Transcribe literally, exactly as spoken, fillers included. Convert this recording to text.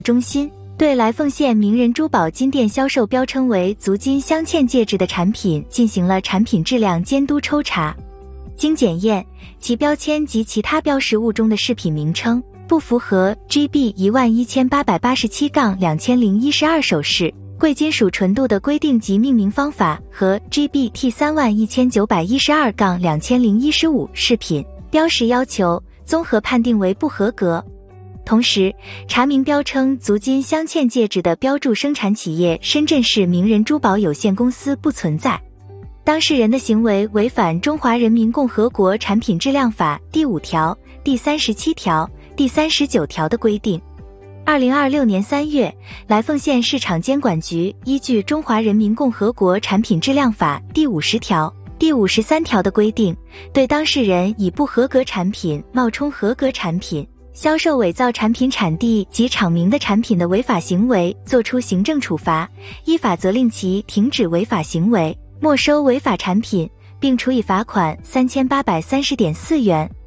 中心对来凤县名人珠宝金店销售标称为足金镶嵌戒指的产品进行了产品质量监督抽查，经检验，其标签及其他标识物中的饰品名称不符合 G B 一万一千八百八十七 两千零一十二首饰、贵金属纯度的规定及命名方法和 G B T 三万一千九百一十二 两千零一十五饰品标识要求，综合判定为不合格。同时，查明标称足金镶嵌戒指的标注生产企业深圳市名人珠宝有限公司不存在。当事人的行为违反《中华人民共和国产品质量法》第五条、第三十七条、第三十九条的规定。二零二六年三月，来凤县市场监管局依据《中华人民共和国产品质量法》第五十条、第五十三条的规定，对当事人以不合格产品冒充合格产品、销售伪造产品产地及厂名的产品的违法行为作出行政处罚，依法责令其停止违法行为，没收违法产品，并处以罚款三千八百三十点四元